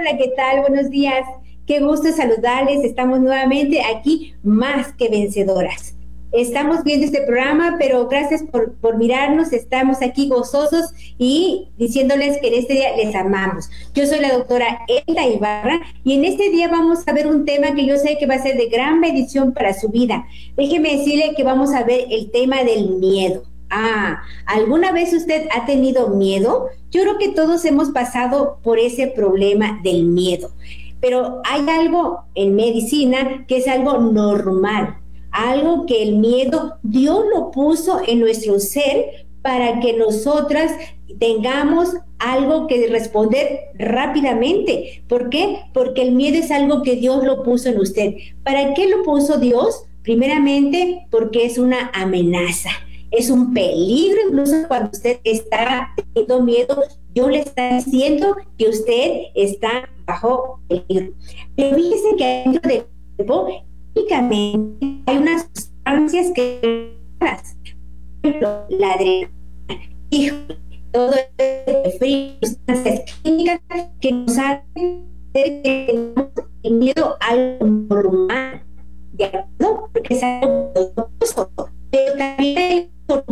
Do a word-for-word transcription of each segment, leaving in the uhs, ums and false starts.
Hola, ¿qué tal? Buenos días. Qué gusto saludarles. Estamos nuevamente aquí, más que vencedoras. Estamos viendo este programa, pero gracias por, por mirarnos. Estamos aquí gozosos y diciéndoles que en este día les amamos. Yo soy la doctora Elda Ibarra y en este día vamos a ver un tema que yo sé que va a ser de gran bendición para su vida. Déjeme decirle que vamos a ver el tema del miedo. Ah, ¿alguna vez usted ha tenido miedo? Yo creo que todos hemos pasado por ese problema del miedo, pero hay algo en medicina que es algo normal, algo que el miedo Dios lo puso en nuestro ser para que nosotras tengamos algo que responder rápidamente. ¿Por qué? Porque el miedo es algo que Dios lo puso en usted. ¿Para qué lo puso Dios? Primeramente, porque es una amenaza. Es un peligro, incluso cuando usted está teniendo miedo, Dios le está diciendo que usted está bajo peligro. Pero fíjese que dentro del cuerpo, únicamente hay unas sustancias que, por ejemplo, la adrenalina, todo el frío, sustancias químicas que nos hacen el miedo a algo normal, ¿de acuerdo? Porque es algo doloroso, pero también hay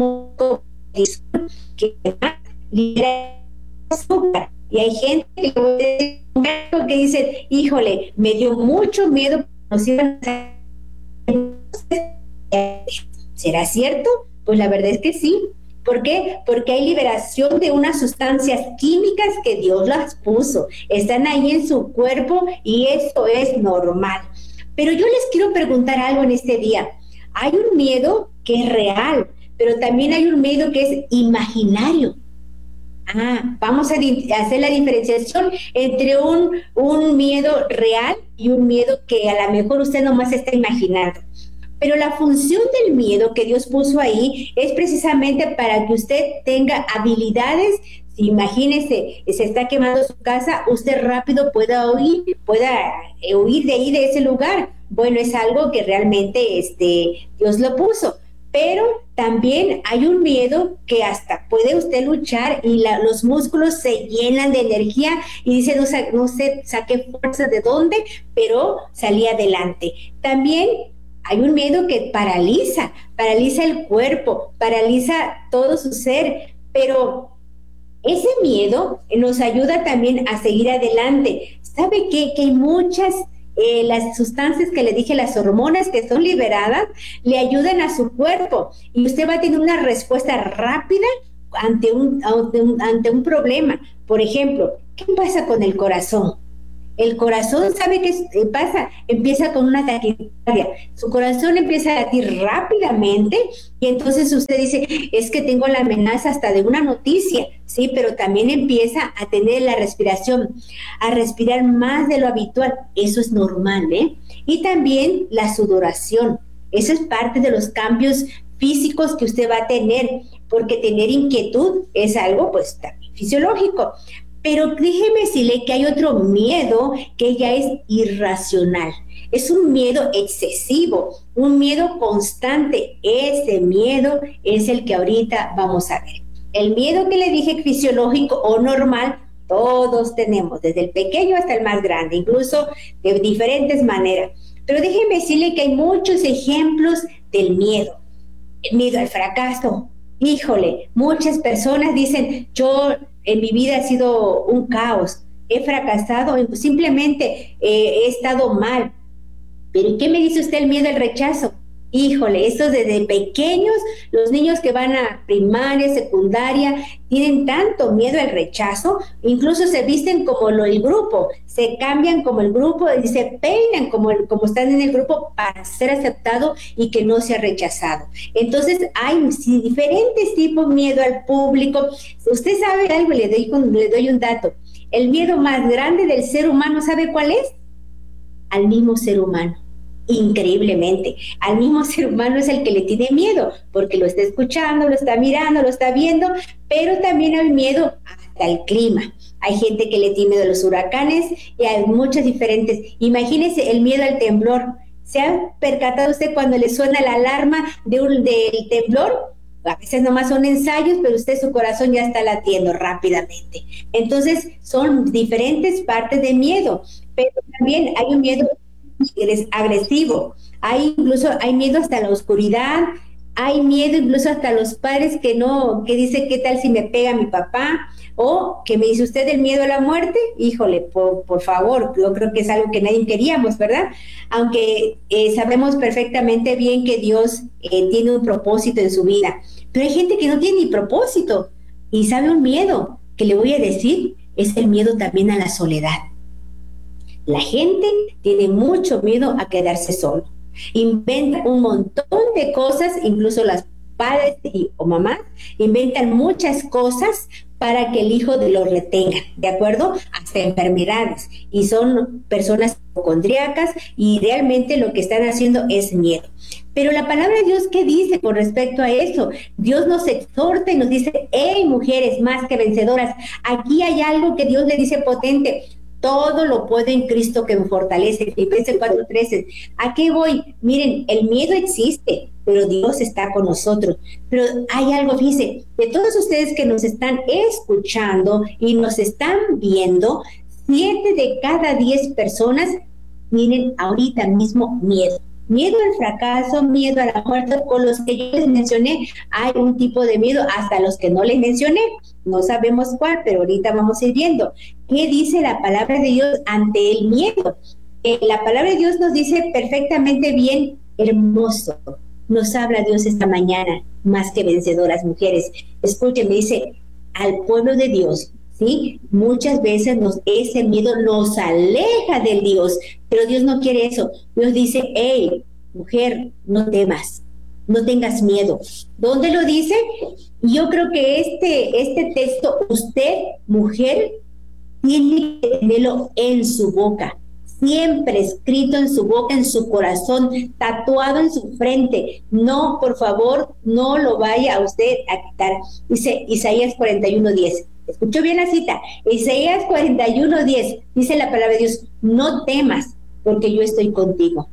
que libera azúcar y hay gente que, que dice, híjole, me dio mucho miedo. ¿Será cierto? Pues la verdad es que sí. ¿Por qué? Porque hay liberación de unas sustancias químicas que Dios las puso, están ahí en su cuerpo y eso es normal. Pero yo les quiero preguntar algo en este día. Hay un miedo que es real, pero también hay un miedo que es imaginario. Ah, vamos a di- hacer la diferenciación entre un, un miedo real y un miedo que a lo mejor usted nomás está imaginando. Pero la función del miedo que Dios puso ahí es precisamente para que usted tenga habilidades. Si imagínese, se está quemando su casa, usted rápido pueda huir, pueda eh, huir de ahí, de ese lugar. Bueno, es algo que realmente este, Dios lo puso. Pero también hay un miedo que hasta puede usted luchar y la, los músculos se llenan de energía y dice, no, no sé, saqué fuerza de dónde, pero salí adelante. También hay un miedo que paraliza, paraliza el cuerpo, paraliza todo su ser, pero ese miedo nos ayuda también a seguir adelante. ¿Sabe qué? Que hay muchas, eh, las sustancias que le dije, las hormonas que son liberadas, le ayudan a su cuerpo y usted va a tener una respuesta rápida ante un, ante un, ante un problema. Por ejemplo, ¿qué pasa con el corazón? El corazón, ¿sabe qué pasa? Empieza con una taquicardia. Su corazón empieza a latir rápidamente y entonces usted dice, es que tengo la amenaza hasta de una noticia, ¿sí? Pero también empieza a tener la respiración, a respirar más de lo habitual. Eso es normal, ¿eh? Y también la sudoración. Eso es parte de los cambios físicos que usted va a tener, porque tener inquietud es algo, pues, también fisiológico. Pero déjeme decirle que hay otro miedo que ya es irracional. Es un miedo excesivo, un miedo constante. Ese miedo es el que ahorita vamos a ver. El miedo que le dije fisiológico o normal, todos tenemos, desde el pequeño hasta el más grande, incluso de diferentes maneras. Pero déjeme decirle que hay muchos ejemplos del miedo. El miedo al fracaso. Híjole, muchas personas dicen, yo en mi vida ha sido un caos, he fracasado, simplemente eh, he estado mal. Pero ¿qué me dice usted el miedo al rechazo? Híjole, eso desde pequeños, los niños que van a primaria, secundaria, tienen tanto miedo al rechazo, incluso se visten como lo, el grupo, se cambian como el grupo y se peinan como, el, como están en el grupo para ser aceptado y que no sea rechazado. Entonces hay sí, diferentes tipos de miedo al público. Usted sabe algo, le doy, le doy un dato. El miedo más grande del ser humano, ¿sabe cuál es? Al mismo ser humano. Increíblemente, al mismo ser humano es el que le tiene miedo, porque lo está escuchando, lo está mirando, lo está viendo, pero también hay miedo hasta el clima. Hay gente que le tiene miedo a los huracanes y hay muchas diferentes. Imagínese el miedo al temblor. ¿Se ha percatado usted cuando le suena la alarma de un, del temblor? a veces nomás son ensayos, pero usted su corazón ya está latiendo rápidamente. Entonces, son diferentes partes de miedo, pero también hay un miedo agresivo, hay incluso, hay miedo hasta la oscuridad, hay miedo incluso hasta los padres que no, que dice, ¿qué tal si me pega mi papá? O que me dice usted el miedo a la muerte, híjole, por, por favor, yo creo que es algo que nadie queríamos, ¿verdad? Aunque eh, sabemos perfectamente bien que Dios eh, tiene un propósito en su vida, pero hay gente que no tiene ni propósito y sabe un miedo, que le voy a decir, es el miedo también a la soledad. La gente tiene mucho miedo a quedarse solo. Inventan un montón de cosas, incluso las padres y, o mamás, inventan muchas cosas para que el hijo de lo retenga, ¿de acuerdo? Hasta enfermedades. Y son personas hipocondríacas y realmente lo que están haciendo es miedo. Pero la palabra de Dios, ¿qué dice con respecto a eso? Dios nos exhorta y nos dice, hey, mujeres más que vencedoras, aquí hay algo que Dios le dice potente. Todo lo puedo en Cristo que me fortalece. Filipenses cuatro trece. ¿A qué voy? Miren, el miedo existe, pero Dios está con nosotros. Pero hay algo, fíjense, de todos ustedes que nos están escuchando y nos están viendo, siete de cada diez personas tienen ahorita mismo miedo. Miedo al fracaso, miedo a la muerte, con los que yo les mencioné, hay un tipo de miedo, hasta los que no les mencioné, no sabemos cuál, pero ahorita vamos a ir viendo. ¿Qué dice la palabra de Dios ante el miedo? Eh, la palabra de Dios nos dice perfectamente bien, hermoso, nos habla Dios esta mañana, más que vencedoras mujeres. Escuchen, me dice, al pueblo de Dios, ¿sí? Muchas veces nos, ese miedo nos aleja del Dios, pero Dios no quiere eso. Dios dice, hey, mujer, no temas, no tengas miedo. ¿Dónde lo dice? Yo creo que este, este texto, usted, mujer, tiene que tenerlo en su boca, siempre escrito en su boca, en su corazón, tatuado en su frente. No, por favor, no lo vaya a usted a quitar. Dice Isaías cuarenta y uno diez. ¿Escuchó bien la cita? Isaías cuarenta y uno diez, dice la palabra de Dios, no temas porque yo estoy contigo.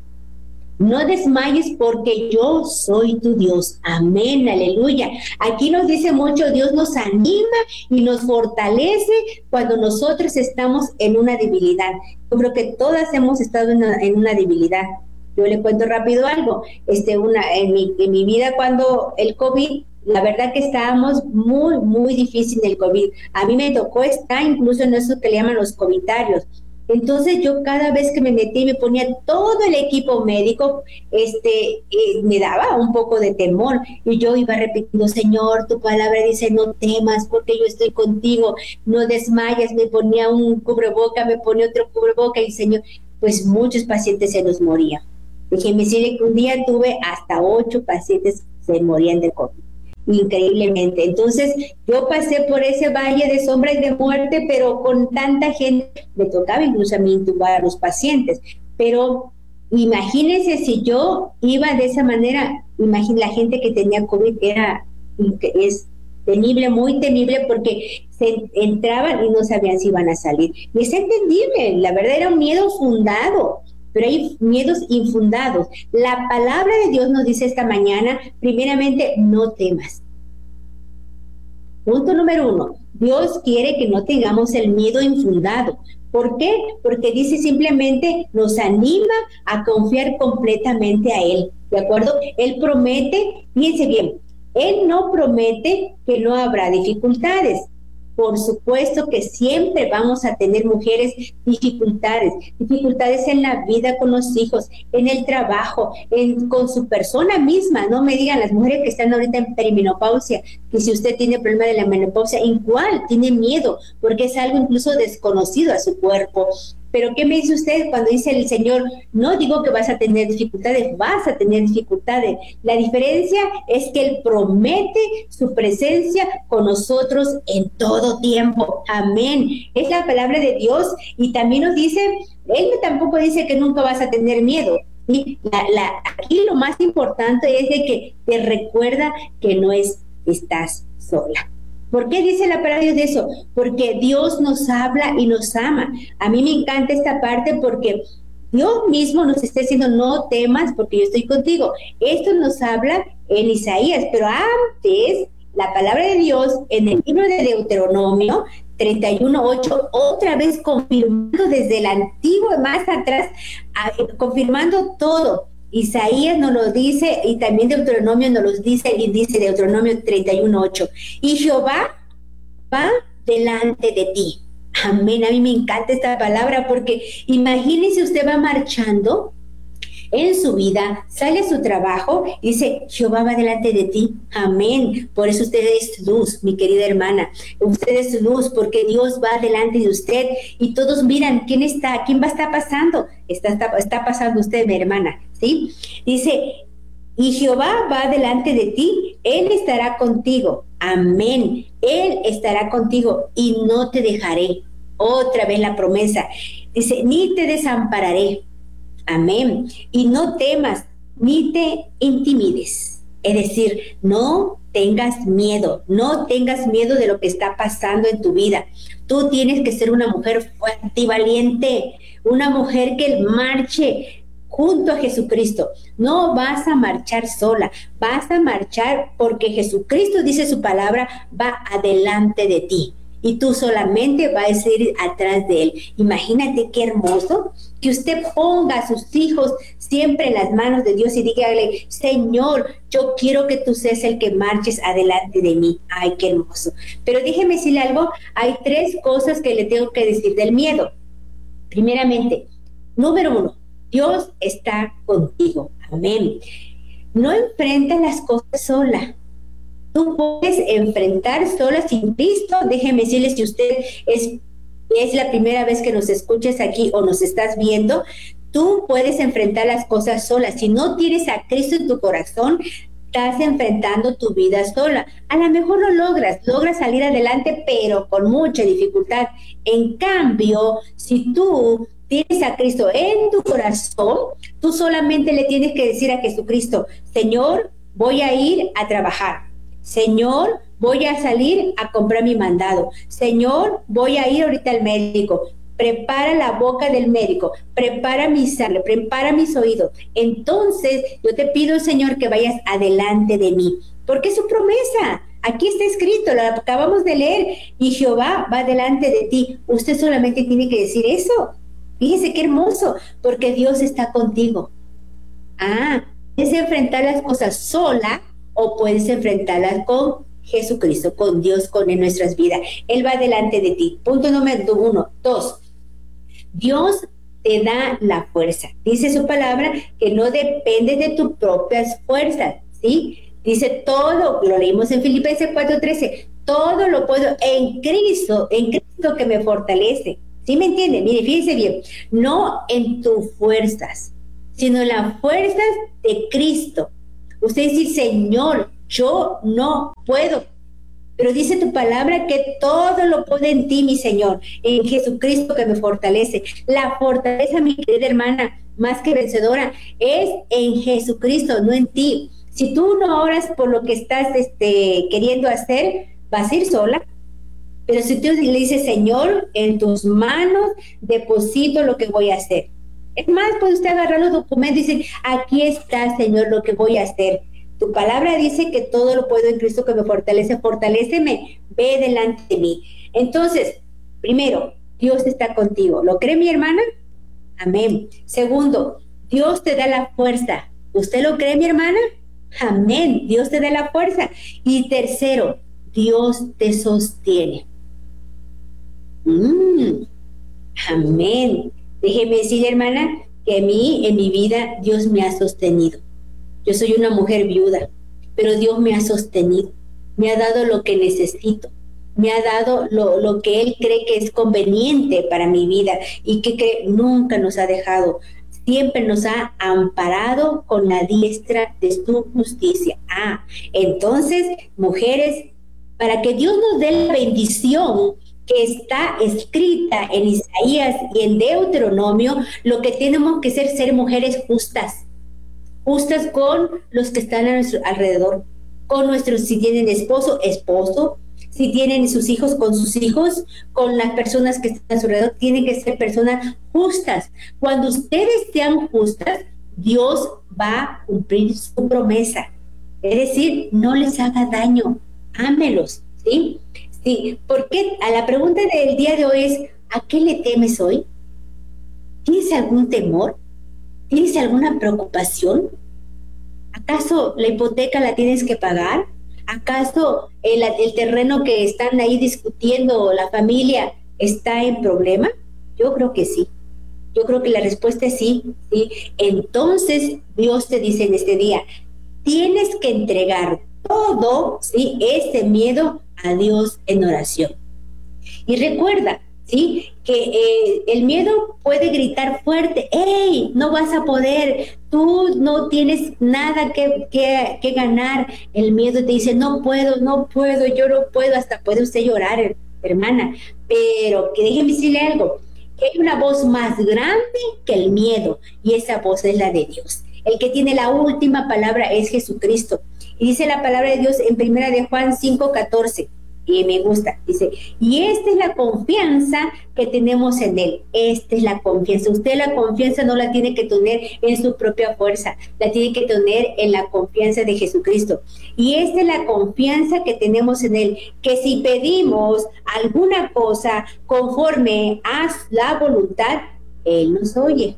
No desmayes porque yo soy tu Dios. Amén, aleluya. Aquí nos dice mucho, Dios nos anima y nos fortalece cuando nosotros estamos en una debilidad. Yo creo que todas hemos estado en una, en una debilidad. Yo le cuento rápido algo. Este, una, en, mi, en mi vida cuando el COVID, la verdad que estábamos muy, muy difícil en el COVID. A mí me tocó estar incluso en eso que le llaman los covidarios. Entonces yo cada vez que me metí me ponía todo el equipo médico, este, eh, me daba un poco de temor y yo iba repitiendo, Señor, tu palabra dice no temas porque yo estoy contigo, no desmayes, me ponía un cubreboca, me ponía otro cubreboca y Señor, pues muchos pacientes se nos morían. Déjenme decirle que un día tuve hasta ocho pacientes que se morían de COVID. Increíblemente. Entonces yo pasé por ese valle de sombra y de muerte, pero con tanta gente, me tocaba incluso a mí intubar a los pacientes, pero imagínense si yo iba de esa manera, imagínense la gente que tenía COVID, era, es temible, muy temible, porque se entraban y no sabían si iban a salir, y es entendible, la verdad era un miedo fundado, pero hay miedos infundados. La palabra de Dios nos dice esta mañana, primeramente, no temas. Punto número uno, Dios quiere que no tengamos el miedo infundado. ¿Por qué? Porque dice simplemente, nos anima a confiar completamente a Él, ¿de acuerdo? Él promete, fíjense bien, Él no promete que no habrá dificultades. Por supuesto que siempre vamos a tener mujeres dificultades, dificultades en la vida con los hijos, en el trabajo, en, con su persona misma. No me digan las mujeres que están ahorita en perimenopausia, que si usted tiene problema de la menopausia, igual tiene miedo, porque es algo incluso desconocido a su cuerpo. Pero ¿qué me dice usted cuando dice el Señor? No digo que vas a tener dificultades, vas a tener dificultades. La diferencia es que Él promete su presencia con nosotros en todo tiempo. Amén. Es la palabra de Dios y también nos dice, Él tampoco dice que nunca vas a tener miedo. ¿Sí? La, la, aquí lo más importante es de que te recuerda que no es, estás sola. ¿Por qué dice la palabra de Dios de eso? Porque Dios nos habla y nos ama. A mí me encanta esta parte porque Dios mismo nos está diciendo, no temas porque yo estoy contigo. Esto nos habla en Isaías, pero antes la palabra de Dios en el libro de Deuteronomio treinta y uno ocho, otra vez confirmando desde el antiguo, más atrás, a, confirmando todo. Isaías nos lo dice y también Deuteronomio nos lo dice y dice Deuteronomio treinta y uno ocho. Y Jehová va delante de ti. Amén. A mí me encanta esta palabra porque imagínese, usted va marchando en su vida, sale a su trabajo y dice, Jehová va delante de ti. Amén. Por eso usted es luz, mi querida hermana. Usted es luz porque Dios va delante de usted y todos miran quién está, quién va a estar pasando. Está, está, está pasando usted, mi hermana. ¿Sí? Dice, y Jehová va delante de ti, Él estará contigo. Amén. Él estará contigo y no te dejaré. Otra vez la promesa. Dice, ni te desampararé. Amén. Y no temas, ni te intimides. Es decir, no tengas miedo, no tengas miedo de lo que está pasando en tu vida. Tú tienes que ser una mujer fuerte y valiente, una mujer que marche junto a Jesucristo. No vas a marchar sola, vas a marchar porque Jesucristo, dice su palabra, va adelante de ti. Y tú solamente vas a ir atrás de Él. Imagínate qué hermoso que usted ponga a sus hijos siempre en las manos de Dios y dígale, Señor, yo quiero que tú seas el que marches adelante de mí. Ay, qué hermoso. Pero déjeme decirle algo, hay tres cosas que le tengo que decir del miedo. Primeramente, número uno, Dios está contigo. Amén. No enfrenta las cosas sola. Tú puedes enfrentar sola sin Cristo. Déjeme decirles, si usted es, es la primera vez que nos escuches aquí o nos estás viendo, tú puedes enfrentar las cosas solas. Si no tienes a Cristo en tu corazón, estás enfrentando tu vida sola. A lo mejor lo logras, logras salir adelante, pero con mucha dificultad. En cambio, si tú tienes a Cristo en tu corazón, tú solamente le tienes que decir a Jesucristo, Señor, voy a ir a trabajar. Señor, voy a salir a comprar mi mandado. Señor, voy a ir ahorita al médico. Prepara la boca del médico, prepara mi sangre, prepara mis oídos. Entonces, yo te pido, Señor, que vayas adelante de mí, porque es su promesa. Aquí está escrito, lo acabamos de leer, y Jehová va delante de ti. Usted solamente tiene que decir eso. Fíjese qué hermoso, porque Dios está contigo. Ah, es enfrentar las cosas sola, o puedes enfrentarlas con Jesucristo, con Dios, con en nuestras vidas. Él va delante de ti. Punto número uno. Dos, Dios te da la fuerza. Dice su palabra que no depende de tus propias fuerzas, ¿sí? Dice todo, lo leímos en Filipenses cuatro trece, todo lo puedo en Cristo, en Cristo que me fortalece. ¿Sí me entienden? Mire, fíjense bien, no en tus fuerzas, sino en las fuerzas de Cristo. Usted dice, Señor, yo no puedo. Pero dice tu palabra que todo lo puede en ti, mi Señor, en Jesucristo que me fortalece. La fortaleza, mi querida hermana, más que vencedora, es en Jesucristo, no en ti. Si tú no oras por lo que estás este, queriendo hacer, vas a ir sola. Pero si tú le dices, Señor, en tus manos deposito lo que voy a hacer. Es más, puede usted agarrar los documentos y decir, aquí está, Señor, lo que voy a hacer. Tu palabra dice que todo lo puedo en Cristo que me fortalece. Fortaléceme, ve delante de mí. Entonces, primero, Dios está contigo. ¿Lo cree mi hermana? Amén. Segundo, Dios te da la fuerza. ¿Usted lo cree, mi hermana? Amén. Dios te da la fuerza. Y tercero, Dios te sostiene. Mm. Amén. Déjeme decir, hermana, que a mí, en mi vida, Dios me ha sostenido. Yo soy una mujer viuda, pero Dios me ha sostenido. Me ha dado lo que necesito. Me ha dado lo, lo que Él cree que es conveniente para mi vida y que, que nunca nos ha dejado. Siempre nos ha amparado con la diestra de su justicia. Ah, entonces, mujeres, para que Dios nos dé la bendición que está escrita en Isaías y en Deuteronomio, lo que tenemos que ser, ser mujeres justas, justas con los que están a nuestro alrededor, con nuestros, si tienen esposo, esposo, Si tienen sus hijos con sus hijos, con las personas que están a su alrededor, tienen que ser personas justas. Cuando ustedes sean justas, Dios va a cumplir su promesa. Es decir, no les haga daño, ámelos, ¿sí? Sí, porque a la pregunta del día de hoy es, ¿a qué le temes hoy? ¿Tienes algún temor? ¿Tienes alguna preocupación? ¿Acaso la hipoteca la tienes que pagar? ¿Acaso el, el terreno que están ahí discutiendo la familia está en problema? Yo creo que sí. Yo creo que la respuesta es sí, sí. Entonces Dios te dice en este día, tienes que entregar todo, ¿sí?, este miedo a Dios en oración. Y recuerda, ¿sí?, que eh, el miedo puede gritar fuerte, ¡hey! No vas a poder, tú no tienes nada que, que, que ganar. El miedo te dice, no puedo, no puedo, yo no puedo, hasta puede usted llorar, hermana. Pero que déjeme decirle algo, que hay una voz más grande que el miedo, y esa voz es la de Dios. El que tiene la última palabra es Jesucristo. Y dice la palabra de Dios en primera de Juan cinco catorce, y me gusta, dice, y esta es la confianza que tenemos en Él. Esta es la confianza. Usted la confianza no la tiene que tener en su propia fuerza, la tiene que tener en la confianza de Jesucristo. Y esta es la confianza que tenemos en Él, que si pedimos alguna cosa conforme a la voluntad, Él nos oye.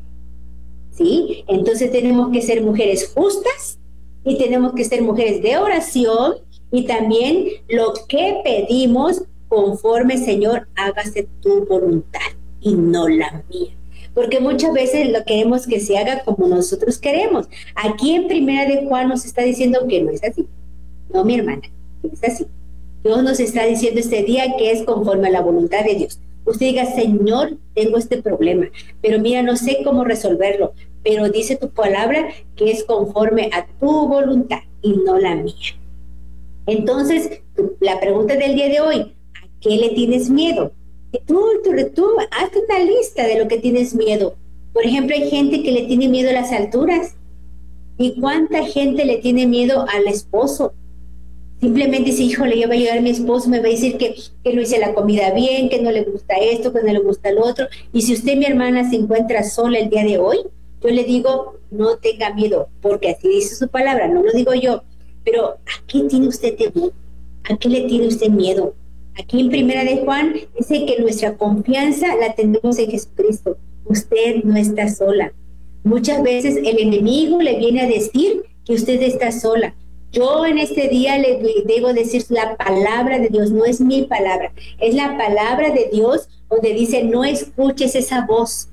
¿Sí? Entonces tenemos que ser mujeres justas y tenemos que ser mujeres de oración, y también lo que pedimos conforme, Señor, hágase tu voluntad y no la mía. Porque muchas veces lo queremos que se haga como nosotros queremos. Aquí en primera de Juan nos está diciendo que no es así. No, mi hermana, no es así. Dios nos está diciendo este día que es conforme a la voluntad de Dios. Usted diga, Señor, tengo este problema, pero mira, no sé cómo resolverlo, pero dice tu palabra que es conforme a tu voluntad y no la mía. Entonces, la pregunta del día de hoy, ¿a qué le tienes miedo? Tú, tú, tú, haz una lista de lo que tienes miedo. Por ejemplo, hay gente que le tiene miedo a las alturas. ¿Y cuánta gente le tiene miedo al esposo? Simplemente dice, híjole, ya va a llegar mi esposo, me va a decir que, que no hice la comida bien, que no le gusta esto, que no le gusta lo otro. Y si usted, mi hermana, se encuentra sola el día de hoy, yo le digo, no tenga miedo, porque así dice su palabra, no lo digo yo. Pero ¿a qué tiene usted temor? ¿A qué le tiene usted miedo? Aquí en primera de Juan dice que nuestra confianza la tenemos en Jesucristo. Usted no está sola. Muchas veces el enemigo le viene a decir que usted está sola. Yo en este día le debo decir la palabra de Dios, no es mi palabra, es la palabra de Dios donde dice, no escuches esa voz.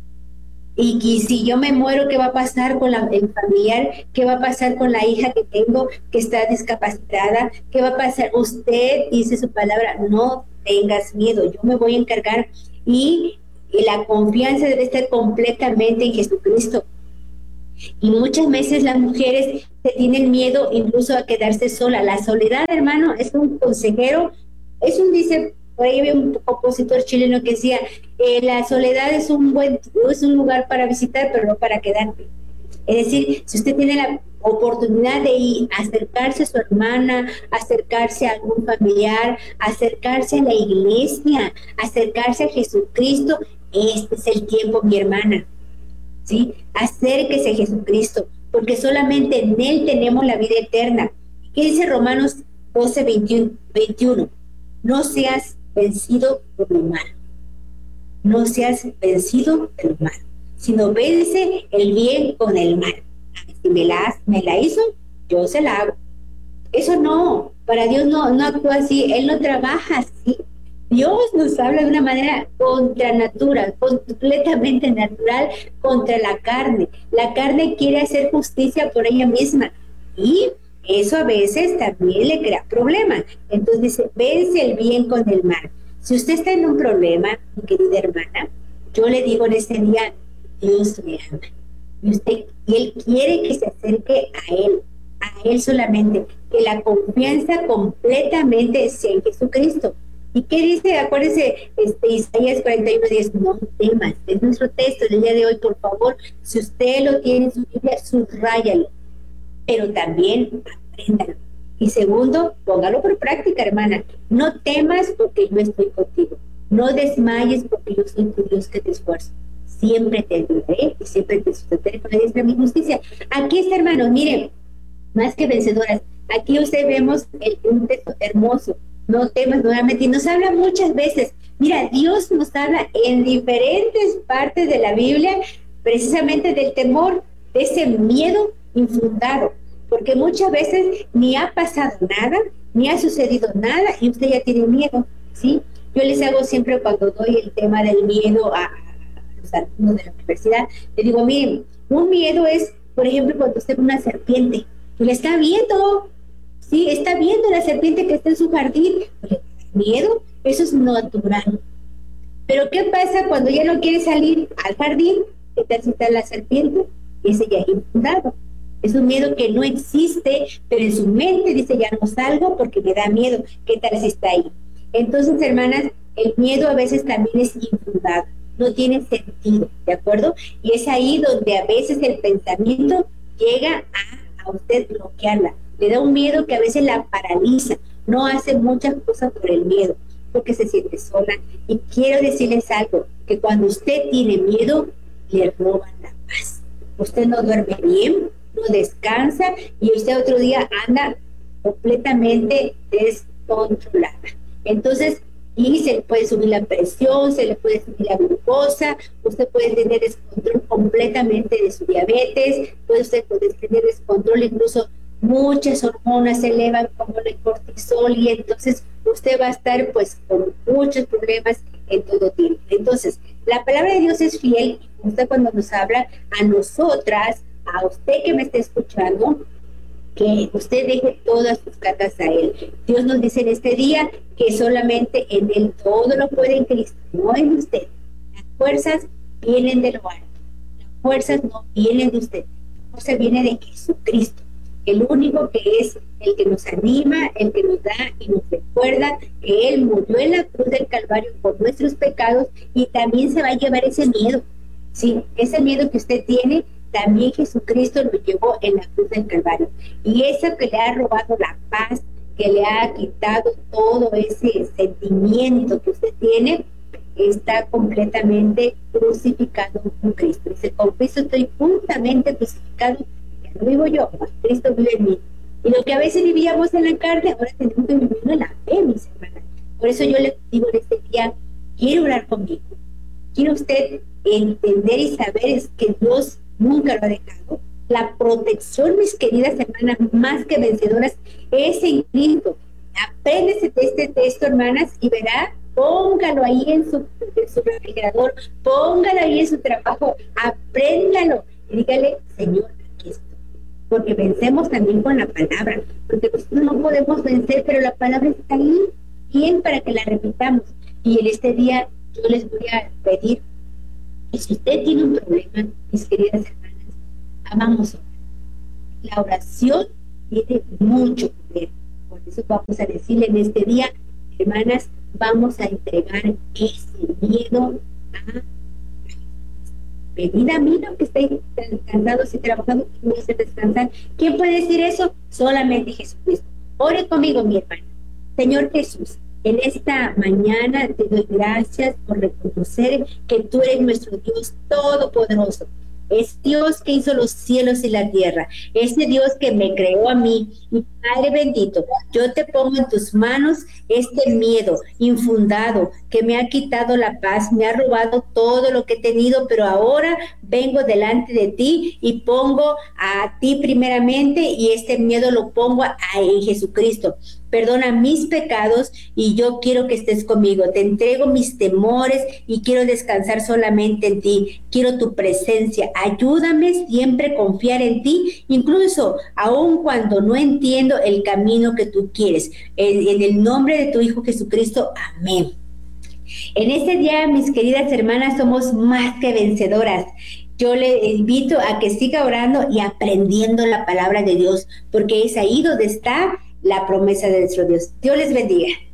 Y, y si yo me muero, ¿qué va a pasar con la, el familiar? ¿Qué va a pasar con la hija que tengo que está discapacitada? ¿Qué va a pasar? Usted dice su palabra, no tengas miedo, yo me voy a encargar. Y, y la confianza debe estar completamente en Jesucristo. Y muchas veces las mujeres se tienen miedo incluso a quedarse sola. La soledad, hermano, es un consejero, es un, dice, por ahí había un compositor chileno que decía, eh, la soledad es un buen, es un lugar para visitar, pero no para quedarte. Es decir, si usted tiene la oportunidad de ir, acercarse a su hermana, acercarse a algún familiar, acercarse a la iglesia, acercarse a Jesucristo, este es el tiempo, mi hermana. ¿Sí? Acérquese a Jesucristo, porque solamente en Él tenemos la vida eterna. ¿Qué dice Romanos doce, veintiuno? No seas vencido por lo malo. No seas vencido por lo malo, sino vence el bien con el mal. Si me la, me la hizo, yo se la hago. Eso no, para Dios no, no actúa así, Él no trabaja así. Dios nos habla de una manera contra natura, completamente natural, contra la carne. La carne quiere hacer justicia por ella misma y eso a veces también le crea problemas. Entonces dice, vence el bien con el mal. Si usted está en un problema, mi querida hermana, yo le digo en este día, Dios me ama. Y, usted, y Él quiere que se acerque a Él, a Él solamente, que la confianza completamente sea en Jesucristo. ¿Y qué dice? Acuérdese, este, Isaías cuarenta y uno diez, no temas, es nuestro texto del día de hoy, por favor, si usted lo tiene en su Biblia, subráyalo, pero también apréndalo. Y segundo, póngalo por práctica, hermana. No temas porque yo estoy contigo. No desmayes porque yo soy tu Dios que te esfuerzo. Siempre te ayudaré y siempre te sustentaré con la diestra de mi justicia. Aquí está, hermanos, miren, más que vencedoras. Aquí usted vemos el, un texto hermoso. No temas nuevamente. Y nos habla muchas veces. Mira, Dios nos habla en diferentes partes de la Biblia precisamente del temor, de ese miedo infundado. Porque muchas veces ni ha pasado nada, ni ha sucedido nada y usted ya tiene miedo, ¿sí? Yo les hago siempre cuando doy el tema del miedo a, a los alumnos de la universidad, les digo, miren, un miedo es, por ejemplo, cuando usted ve una serpiente, y la está viendo, ¿sí? Está viendo la serpiente que está en su jardín, ¿le miedo? Eso es natural. Pero ¿qué pasa cuando ya no quiere salir al jardín? ¿Qué tal si está la serpiente? Ese ya es infundado. Es un miedo que no existe, pero en su mente dice, ya no salgo porque me da miedo. ¿Qué tal si está ahí? Entonces, hermanas, el miedo a veces también es infundado, no tiene sentido, ¿de acuerdo? Y es ahí donde a veces el pensamiento llega a, a usted bloquearla. Le da un miedo que a veces la paraliza, no hace muchas cosas por el miedo, porque se siente sola. Y quiero decirles algo, que cuando usted tiene miedo, le roban la paz. Usted no duerme bien, no descansa y usted otro día anda completamente descontrolada. Entonces, y se le puede subir la presión, se le puede subir la glucosa, usted puede tener descontrol completamente de su diabetes, puede usted puede tener descontrol, incluso muchas hormonas se elevan como el cortisol y entonces usted va a estar pues con muchos problemas en todo tiempo. Entonces, la palabra de Dios es fiel y usted cuando nos habla a nosotras, a usted que me está escuchando, que usted deje todas sus cargas a Él. Dios nos dice en este día que solamente en Él todo lo puede en Cristo, no en usted. Las fuerzas vienen de lo alto, las fuerzas no vienen de usted, la fuerza viene de Jesucristo, el único que es el que nos anima, el que nos da y nos recuerda que Él murió en la cruz del Calvario por nuestros pecados y también se va a llevar ese miedo, sí, ese miedo que usted tiene. También Jesucristo lo llevó en la cruz del Calvario. Y eso que le ha robado la paz, que le ha quitado todo ese sentimiento que usted tiene, está completamente crucificado con Cristo. Dice, con Cristo estoy juntamente crucificado, ya no vivo yo, mas Cristo vive en mí. Y lo que a veces vivíamos en la carne, ahora tenemos que vivirlo en la fe, mis hermanas. Por eso yo le digo en este día, quiero orar conmigo. Quiere usted entender y saber es que Dios nunca lo ha dejado. La protección, mis queridas hermanas, más que vencedoras, es en Cristo. Apréndese de este texto, hermanas, y verá, póngalo ahí en su, en su refrigerador, póngalo ahí en su trabajo, apréndalo y dígale, Señor, aquí estoy. Porque vencemos también con la palabra, porque nosotros no podemos vencer, pero la palabra está ahí, bien para que la repitamos. Y en este día yo les voy a pedir que si usted tiene un problema, mis queridas hermanas, vamos a orar. La oración tiene mucho poder. Por eso vamos a decirle en este día, hermanas, vamos a entregar ese miedo a venid a mí, ¿no? Que estéis cansados y trabajando, que me hace descansar. ¿Quién puede decir eso? Solamente Jesucristo. Ore conmigo, mi hermana. Señor Jesús, en esta mañana te doy gracias por reconocer que tú eres nuestro Dios todopoderoso. Es Dios que hizo los cielos y la tierra. Ese Dios que me creó a mí. Y Padre bendito, yo te pongo en tus manos este miedo infundado que me ha quitado la paz, me ha robado todo lo que he tenido, pero ahora vengo delante de ti y pongo a ti primeramente y este miedo lo pongo a, a en Jesucristo. Perdona mis pecados y yo quiero que estés conmigo. Te entrego mis temores y quiero descansar solamente en ti. Quiero tu presencia. Ayúdame siempre a confiar en ti, incluso aun cuando no entiendo el camino que tú quieres. En, en el nombre de tu Hijo Jesucristo. Amén. En este día, mis queridas hermanas, somos más que vencedoras. Yo le invito a que siga orando y aprendiendo la palabra de Dios, porque es ahí donde está la promesa de nuestro Dios. Dios les bendiga.